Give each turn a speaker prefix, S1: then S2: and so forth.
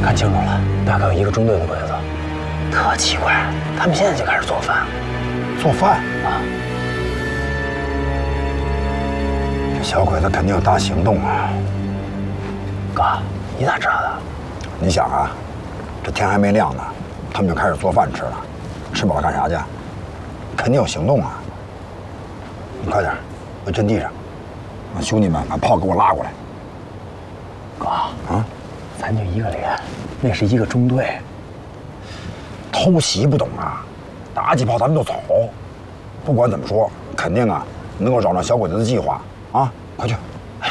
S1: 看清楚了，大概有1个中队的鬼子，特奇怪，他们现在就开始做饭。
S2: 做饭
S1: 啊！
S2: 这小鬼子肯定有大行动啊！
S1: 哥，你咋知道的？
S2: 你想啊，这天还没亮呢，他们就开始做饭吃了，吃饱了干啥去？肯定有行动啊！你快点，回阵地上，让兄弟们把炮给我拉过来。
S1: 哥啊，咱就1个连，那是1个中队。
S2: 偷袭不懂啊，打几炮咱们就走。不管怎么说，肯定啊能够找到小鬼子的计划啊！快去。